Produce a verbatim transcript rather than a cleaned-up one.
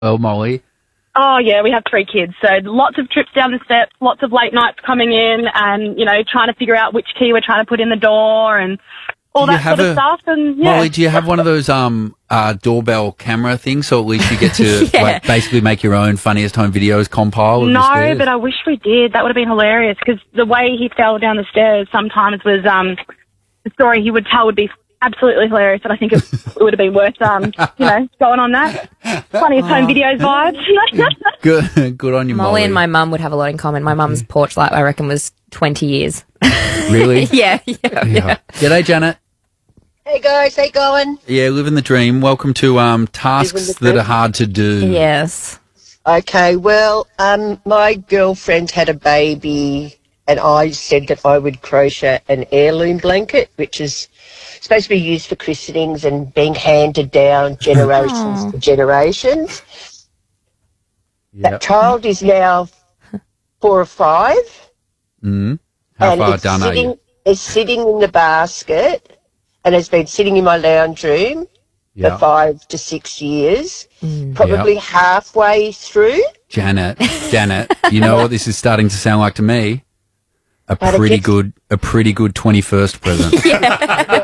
well, Molly? Oh, yeah, we have three kids, so lots of trips down the steps, lots of late nights coming in and, you know, trying to figure out which key we're trying to put in the door and all Do you that have sort of a- stuff. And yeah. Molly, do you have one of those um uh, doorbell camera things, so at least you get to Yeah. like basically make your own funniest home videos compile? Of the No, stairs? but I wish we did. That would have been hilarious because the way he fell down the stairs sometimes was um, the story he would tell would be absolutely hilarious, and I think it, it would have been worth um, you know, going on that. Funniest home videos vibes. Good, good on you, Molly. Molly and my mum would have a lot in common. My mum's porch light, I reckon, was twenty years. Really? yeah, yeah, yeah. G'day, Janet. Hey guys, how you going? Yeah, living the dream. Welcome to um tasks Living the that dream. are hard to do. Yes. Okay, well, um, my girlfriend had a baby and I said that I would crochet an heirloom blanket, which is supposed to be used for christenings and being handed down generations to generations. Yep. That child is now four or five. Mm. How and far it's done are sitting, you? It's sitting in the basket and has been sitting in my lounge room Yeah. for five to six years, probably Yep. halfway through. Janet, Janet, you know what this is starting to sound like to me? A But it pretty gets- good, a pretty good twenty-first present.